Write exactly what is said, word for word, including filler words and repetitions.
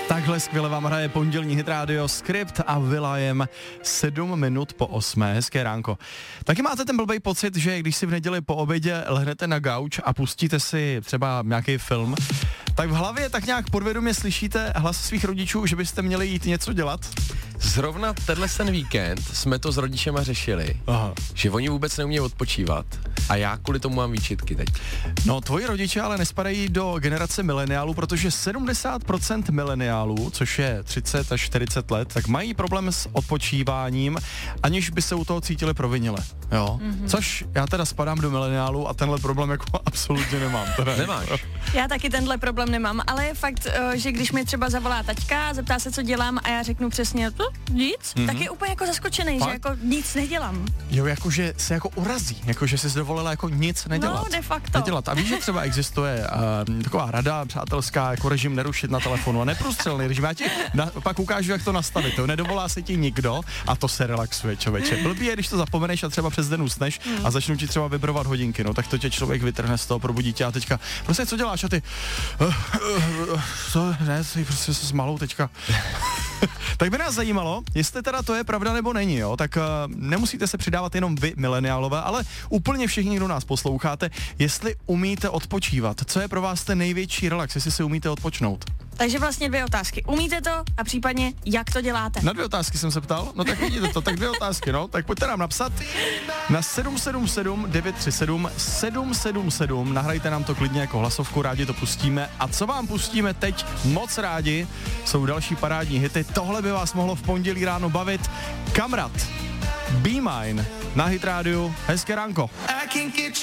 Takhle skvěle vám hraje pondělní hit rádio Skript a Will.i.am sedm minut po osmé. Hezké ránko. Taky máte ten blbej pocit, že když si v neděli po obědě lehnete na gauč a pustíte si třeba nějaký film, tak v hlavě tak nějak podvědomě slyšíte hlas svých rodičů, že byste měli jít něco dělat? Zrovna tenhle ten víkend jsme to s rodičema řešili, Aha. že oni vůbec neumějí odpočívat a já kvůli tomu mám výčitky teď. No, tvoji rodiče ale nespadají do generace mileniálů, protože sedmdesát procent mileniálů, což je třicet až čtyřicet let, tak mají problém s odpočíváním, aniž by se u toho cítili provinile. Jo? Mm-hmm. Což já teda spadám do mileniálů a tenhle problém jako absolutně nemám. Teda. Nemáš? Já taky tenhle problém nemám, ale je fakt, že když mi třeba zavolá taťka, zeptá se, co dělám a já řeknu přesně to, nic, mm-hmm. tak je úplně jako zaskočený, fakt? Že jako nic nedělám. Jo, jakože se jako urazí, jakože jsi dovolila jako nic nedělat. No, de facto. Nedělat. A víš, že třeba existuje uh, taková rada přátelská, jako režim nerušit na telefonu a neprůstřelný režim. Já ti na, pak ukážu, jak to nastavit. To nedovolá se ti nikdo a to se relaxuje, člověče. Blbý je, když to zapomeneš a třeba přes den usneš mm. a začnou ti třeba vibrovat hodinky, no tak to tě člověk vytrhne z toho, probudí tě a teďka, prostě co děláš a ty, uh, uh, uh, co, ne, jsi prostě s malou teďka. Tak by nás zajímalo, jestli teda to je pravda nebo není, jo, tak uh, nemusíte se přidávat jenom vy, mileniálové, ale úplně všichni, kdo nás posloucháte, jestli umíte odpočívat. Co je pro vás ten největší relax, jestli si umíte odpočnout? Takže vlastně dvě otázky. Umíte to a případně jak to děláte? Na dvě otázky jsem se ptal, no tak vidíte to, tak dvě otázky, no, tak pojďte nám napsat na sedm sedm sedm devět tři sedm sedm sedm sedm, nahrajte nám to klidně jako hlasovku, rádi to pustíme. A co vám pustíme teď moc rádi, jsou další parádní hity, tohle by vás mohlo v pondělí ráno bavit. Kamrat, Be Mine, na Hit rádiu, hezké ránko.